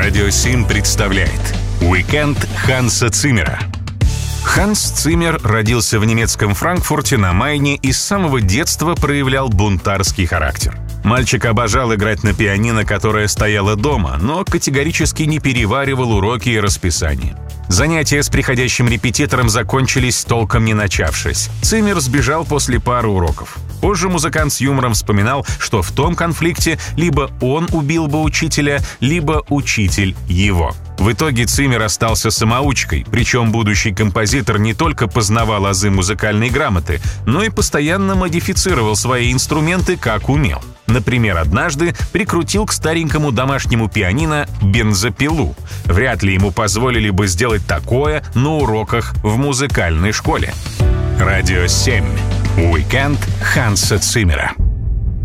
Радио 7 представляет «Уикенд Ханса Циммера». Ханс Циммер родился в немецком Франкфурте на Майне и с самого детства проявлял бунтарский характер. Мальчик обожал играть на пианино, которое стояло дома, но категорически не переваривал уроки и расписание. Занятия с приходящим репетитором закончились, толком не начавшись. Циммер сбежал после пары уроков. Позже музыкант с юмором вспоминал, что в том конфликте либо он убил бы учителя, либо учитель его. В итоге Циммер остался самоучкой, причем будущий композитор не только познавал азы музыкальной грамоты, но и постоянно модифицировал свои инструменты как умел. Например, однажды прикрутил к старенькому домашнему пианино бензопилу. Вряд ли ему позволили бы сделать такое на уроках в музыкальной школе. Радио 7. Уикенд Ханса Циммера.